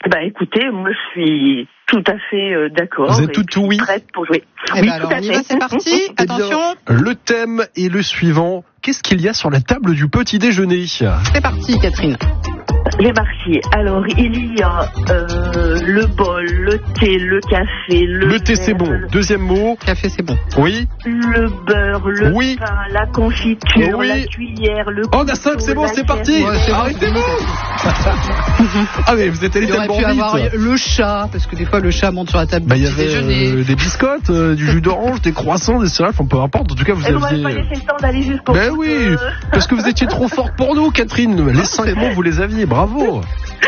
Écoutez, moi je suis tout à fait d'accord. Vous êtes tout prête pour jouer. Oui, alors, on y va, c'est parti. Attention. Le thème est le suivant. Qu'est-ce qu'il y a sur la table du petit déjeuner ? C'est parti, Catherine. C'est parti. Alors, il y a le bol, le thé, le café, le thé, c'est bon. Deuxième mot. Café, c'est bon. Oui. Le beurre, le pain, la confiture, la cuillère, le couteau. Oh, 5, c'est bon, c'est parti. Arrêtez-vous. Ah, mais vous êtes allé tellement vite. Il aurait pu avoir le chat, parce que des fois, le chat monte sur la table du petit déjeuner. Il y avait des biscottes, du jus d'orange, des croissants, des céréales, peu importe. En tout cas, vous aviez... vous m'avez pas laissé le temps d'aller jusqu'au bout. Oui, parce que vous étiez trop forte pour nous, Catherine. Les 5 mots, vous les aviez. Bravo.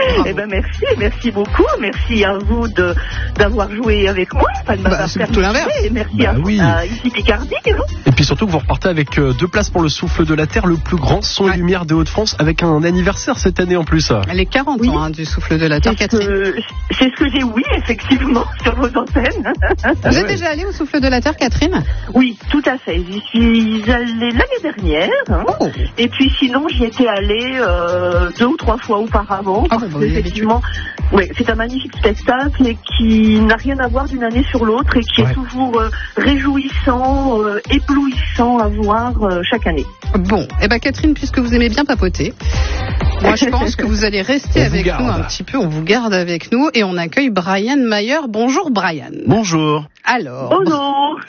Merci beaucoup. Merci à vous d'avoir joué avec moi. C'est plutôt l'inverse. Merci à ici Picardie. Et puis surtout que vous repartez avec 2 places pour le Souffle de la Terre, le plus grand son et lumière des Hauts-de-France, avec un anniversaire cette année en plus. Les 40 ans du Souffle de la Terre, Catherine. C'est ce que j'ai, effectivement, sur vos antennes. Vous êtes déjà allée au Souffle de la Terre, Catherine ? Oui, tout à fait. J'y suis allée l'année dernière. Et puis sinon, j'y étais allée 2 ou 3 fois auparavant. Effectivement, c'est un magnifique spectacle et qui n'a rien à voir d'une année sur l'autre et qui est toujours réjouissant, éblouissant à voir chaque année. Bon, Catherine, puisque vous aimez bien papoter, moi je pense que vous allez rester avec nous un petit peu, on vous garde avec nous et on accueille Brian Mayer. Bonjour Brian. Bonjour. Alors, bonjour.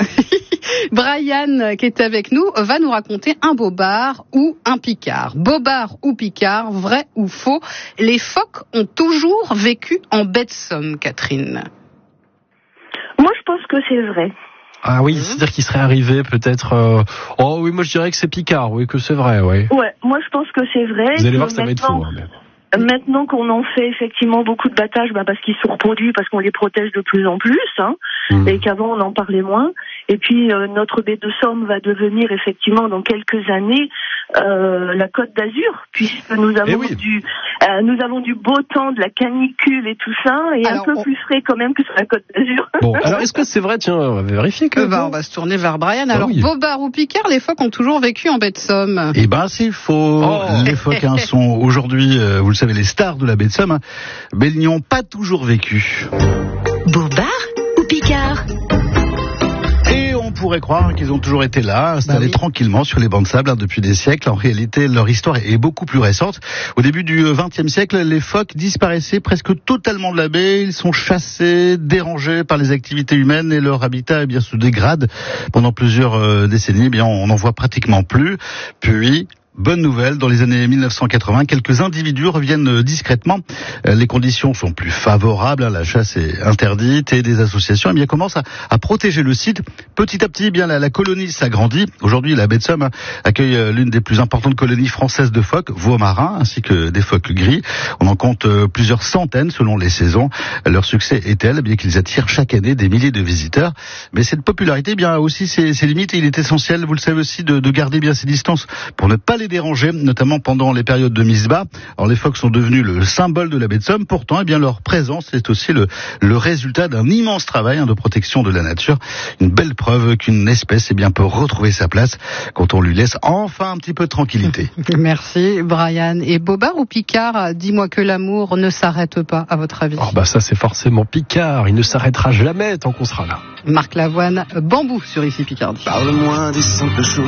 Brian, qui est avec nous, va nous raconter un bobard ou un picard. Bobard ou picard, vrai ou faux, les phoques ont toujours vécu en baie de Somme, Catherine. Moi, je pense que c'est vrai. Ah oui, c'est-à-dire qu'il serait arrivé peut-être... Oh oui, moi je dirais que c'est picard, que c'est vrai, Ouais, moi je pense que c'est vrai. Vous allez voir que ça va être faux. Maintenant qu'on en fait effectivement beaucoup de battages, parce qu'ils se reproduisent, parce qu'on les protège de plus en plus, et qu'avant on en parlait moins. Et puis notre baie de Somme va devenir effectivement dans quelques années la Côte d'Azur, puisque nous avons du beau temps, de la canicule et tout ça, et un peu plus frais quand même que sur la Côte d'Azur. Bon, alors est-ce que c'est vrai ? Tiens, on va vérifier que. On va se tourner vers Brian. Alors, bobard ou picard, les phoques ont toujours vécu en baie de Somme. C'est faux. Les phoques sont aujourd'hui, vous le savez, les stars de la baie de Somme, mais ils n'y ont pas toujours vécu. Bobard ou picard ? Et on pourrait croire qu'ils ont toujours été là, installés tranquillement sur les bancs de sable depuis des siècles. En réalité, leur histoire est beaucoup plus récente. Au début du XXe siècle, les phoques disparaissaient presque totalement de la baie. Ils sont chassés, dérangés par les activités humaines et leur habitat se dégrade. Pendant plusieurs décennies, on n'en voit pratiquement plus. Puis... bonne nouvelle, dans les années 1980, quelques individus reviennent discrètement. Les conditions sont plus favorables, la chasse est interdite et des associations commencent à protéger le site. Petit à petit, la colonie s'agrandit. Aujourd'hui, la baie de Somme accueille l'une des plus importantes colonies françaises de phoques, veaux marins, ainsi que des phoques gris. On en compte plusieurs centaines selon les saisons. Leur succès est tel, bien qu'ils attirent chaque année des milliers de visiteurs. Mais cette popularité, a aussi ses limites et il est essentiel, vous le savez aussi, de garder ses distances pour ne pas les déranger, notamment pendant les périodes de mise bas. Alors les phoques sont devenus le symbole de la baie de Somme. Pourtant, leur présence est aussi le résultat d'un immense travail de protection de la nature. Une belle preuve qu'une espèce peut retrouver sa place quand on lui laisse enfin un petit peu de tranquillité. Merci Brian. Et bobard ou picard, dis-moi que l'amour ne s'arrête pas, à votre avis ? Ça c'est forcément picard. Il ne s'arrêtera jamais tant qu'on sera là. Marc Lavoine, Bambou sur ici Picardie. Parle-moi des simples choses.